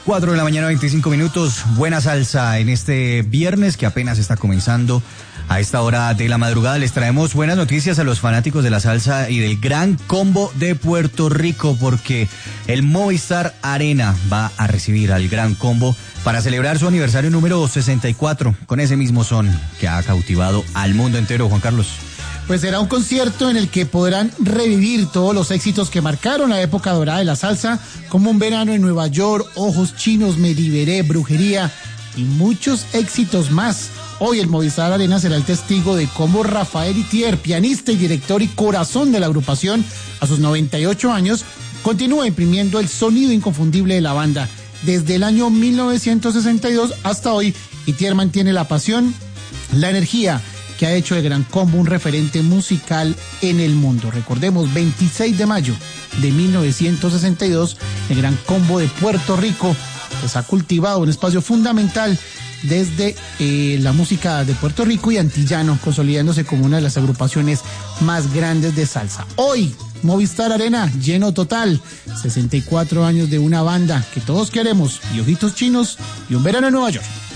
4 de la mañana, 25 minutos. Buena salsa en este viernes que apenas está comenzando. A esta hora de la madrugada les traemos buenas noticias a los fanáticos de la salsa y del Gran Combo de Puerto Rico, porque el Movistar Arena va a recibir al Gran Combo para celebrar su aniversario número 64 con ese mismo son que ha cautivado al mundo entero. Juan Carlos. Pues será un concierto en el que podrán revivir todos los éxitos que marcaron la época dorada de la salsa, como Un verano en Nueva York, Ojos chinos, Me liberé, Brujería y muchos éxitos más. Hoy el Movistar Arena será el testigo de cómo Rafael Itier, pianista y director y corazón de la agrupación, a sus 98 años, continúa imprimiendo el sonido inconfundible de la banda. Desde el año 1962 hasta hoy, Itier mantiene la pasión, la energía que ha hecho el Gran Combo un referente musical en el mundo. Recordemos, 26 de mayo de 1962, el Gran Combo de Puerto Rico pues, ha cultivado un espacio fundamental desde la música de Puerto Rico y antillano, consolidándose como una de las agrupaciones más grandes de salsa. Hoy, Movistar Arena, lleno total, 64 años de una banda que todos queremos, y Ojitos Chinos, y Un verano en Nueva York.